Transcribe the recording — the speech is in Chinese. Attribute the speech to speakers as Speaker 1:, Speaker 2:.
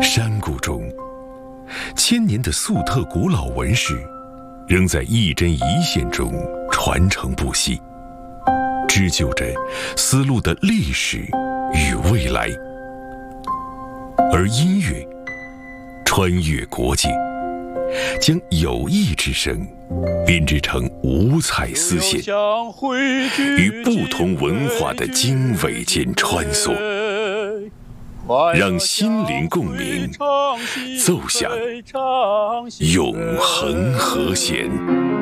Speaker 1: 山谷中，千年的粟特古老纹饰，仍在一针一线中传承不息，织就着丝路的历史与未来。而音乐穿越国界，将友谊之声编织成五彩丝线，与不同文化的经纬间穿梭，让心灵共鸣，奏响永恒和弦。